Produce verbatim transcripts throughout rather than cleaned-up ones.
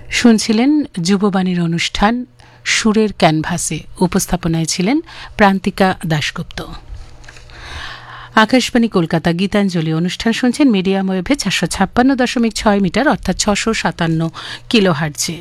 শুনছিলেন যুববাণীর অনুষ্ঠান সুরের ক্যানভাসে। উপস্থাপনায় ছিলেন প্রান্তিকা দাশগুপ্ত। আকাশবাণী কলকাতা গীতাঞ্জলি অনুষ্ঠান শুনছেন মিডিয়াম ওয়েভে চারশো ছাপ্পান্ন দশমিক ছয় মিটার অর্থাৎ ছশো সাতান্ন কিলোহার্টজে।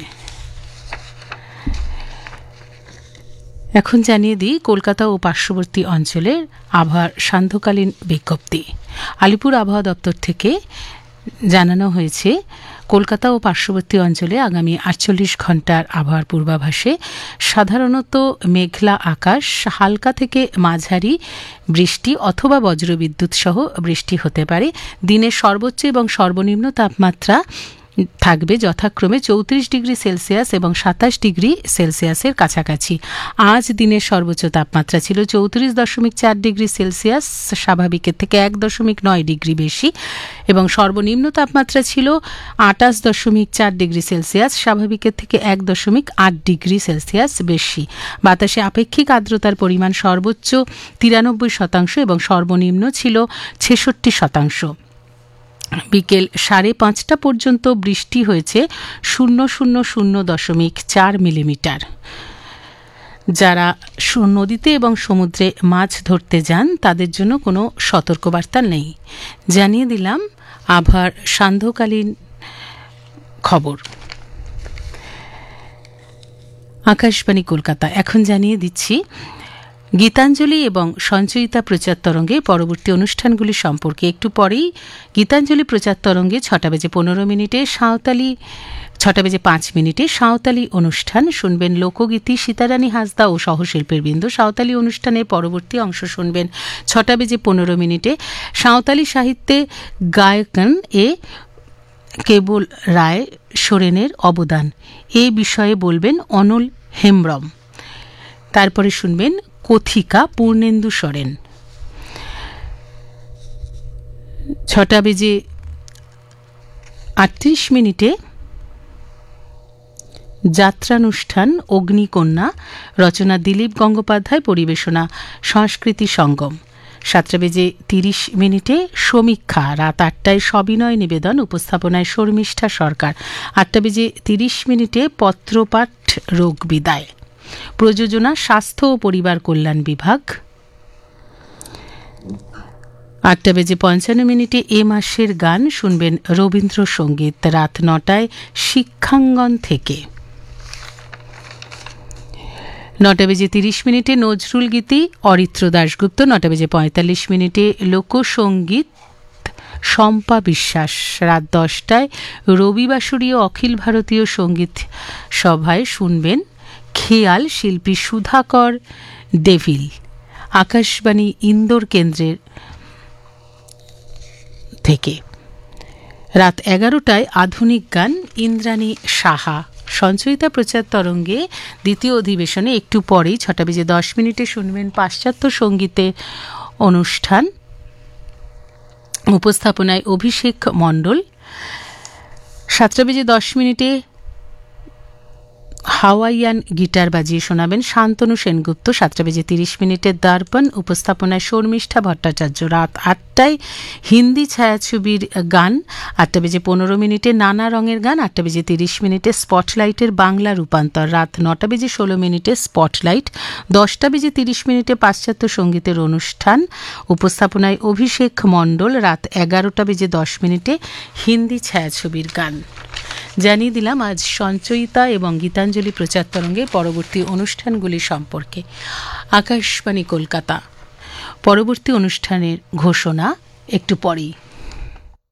এখন জানিয়ে দিই কলকাতা ও পার্শ্ববর্তী অঞ্চলের আবহাওয়ার সান্ধ্যকালীন বিজ্ঞপ্তি। আলিপুর আবহাওয়া দপ্তর থেকে জানানো হয়েছে কলকাতা ও পার্শ্ববর্তী অঞ্চলে আগামী আটচল্লিশ ঘন্টার আবহাওয়ার পূর্বাভাসে সাধারণত মেঘলা আকাশ, হালকা থেকে মাঝারি বৃষ্টি অথবা বজ্রবিদ্যুৎ সহ বৃষ্টি হতে পারে। দিনের সর্বোচ্চ এবং সর্বনিম্ন তাপমাত্রা থাকবে যথাক্রমে চৌত্রিশ ডিগ্রি সেলসিয়াস এবং সাতাশ ডিগ্রি সেলসিয়াসের কাছাকাছি। আজ দিনের সর্বোচ্চ তাপমাত্রা ছিল চৌত্রিশ দশমিক চার ডিগ্রি সেলসিয়াস, স্বাভাবিকের থেকে এক দশমিক নয় ডিগ্রি বেশি, এবং সর্বনিম্ন তাপমাত্রা ছিল আটাশ দশমিক চার ডিগ্রি সেলসিয়াস, স্বাভাবিকের থেকে এক দশমিক আট ডিগ্রি সেলসিয়াস বেশি। বাতাসে আপেক্ষিক আর্দ্রতার পরিমাণ সর্বোচ্চ তিরানব্বই শতাংশ এবং সর্বনিম্ন ছিল ছেষট্টি শতাংশ। বিকেল সাড়ে পাঁচটা পর্যন্ত বৃষ্টি হয়েছে শূন্য শূন্য শূন্য দশমিক চার মিলিমিটার। যারা নদীতে এবং সমুদ্রে মাছ ধরতে যান তাদের জন্য কোনো সতর্কবার্তা নেই। জানিয়ে দিলাম আবহাওয়ার সান্ধ্যকালীন খবর। আকাশবাণী কলকাতা। এখন জানিয়ে দিচ্ছি গীতাঞ্জলি এবং সঞ্চয়িতা প্রচার তরঙ্গে পরবর্তী অনুষ্ঠানগুলি সম্পর্কে। একটু পরেই গীতাঞ্জলি প্রচার তরঙ্গে ছটা বেজে পনেরো মিনিটে সাঁওতালি ছটা বেজে পাঁচ মিনিটে সাঁওতালি অনুষ্ঠান শুনবেন। লোকগীতি সীতারানী হাসদা ও সহশিল্পীর বৃন্দ। সাঁওতালি অনুষ্ঠানের পরবর্তী অংশ শুনবেন ছটা বেজে পনেরো মিনিটে। সাঁওতালি সাহিত্যে গায়কন এ কেবল রায় সোরেনের অবদান এ বিষয়ে বলবেন অনল হেমব্রম। তারপরে শুনবেন কথিকা পূর্ণেন্দু সরেন। ছটা বেজে আটত্রিশ মিনিটে যাত্রানুষ্ঠান অগ্নিকন্যা, রচনা দিলীপ গঙ্গোপাধ্যায়, পরিবেশনা সংস্কৃতি সঙ্গম। সাতটা বেজে তিরিশ মিনিটে সমীক্ষা, রাত আটটায় সবিনয় নিবেদন, উপস্থাপনায় শর্মিষ্ঠা সরকার। আটটা বেজে তিরিশ মিনিটে পত্রপাঠ রোগ বিদায়, প্রযোজনা স্বাস্থ্য ও পরিবার কল্যাণ বিভাগ। আটটা বেজে পঞ্চান্ন মিনিটে এ মাসের গান শুনবেন রবীন্দ্রসঙ্গীত। রাত নটায় শিক্ষাঙ্গন থেকে। নটা বেজে তিরিশ মিনিটে নজরুল গীতি অরিত্র দাশগুপ্ত। নটা বেজে পঁয়তাল্লিশ মিনিটে লোকসঙ্গীত শম্পা বিশ্বাস। রাত দশটায় রবিবাসরীয় অখিল ভারতীয় সঙ্গীত সভায় শুনবেন খেয়াল, শিল্পী সুধাকর ডেভিল। আকাশবাণী ইন্দোর কেন্দ্রের থেকে। রাত এগারোটায় আধুনিক গান ইন্দ্রাণী সাহা। সঞ্চয়িতা প্রচার তরঙ্গে দ্বিতীয় অধিবেশনে একটু পরেই ছটা বেজে দশ মিনিটে শুনবেন পাশ্চাত্য সঙ্গীতে অনুষ্ঠান, উপস্থাপনায় অভিষেক মণ্ডল। সাতটা বেজে দশ মিনিটে হাওয়াইয়ান গিটার বাজিয়ে শোনাবেন শান্তনু সেনগুপ্ত। সাতটা বেজে তিরিশ মিনিটে দর্পণ, উপস্থাপনায় শর্মিষ্ঠা ভট্টাচার্য। রাত আটটায় হিন্দি ছায়াছবির গান। আটটা বেজে পনেরো মিনিটে নানা রঙের গান। আটটা বেজে তিরিশ মিনিটে স্পটলাইটের বাংলা রূপান্তর। রাত নটা বেজে ষোলো মিনিটে স্পটলাইট। দশটা বেজে তিরিশ মিনিটে পাশ্চাত্য সঙ্গীতের অনুষ্ঠান, উপস্থাপনায় অভিষেক মণ্ডল। রাত এগারোটা বেজে দশ মিনিটে হিন্দি ছায়াছবির গান। জানিয়ে দিলাম আজ সঞ্চয়িতা এবং গীতাঞ্জলি প্রচার তরঙ্গে পরবর্তী অনুষ্ঠানগুলি সম্পর্কে। আকাশবাণী কলকাতা। পরবর্তী অনুষ্ঠানের ঘোষণা একটু পরেই।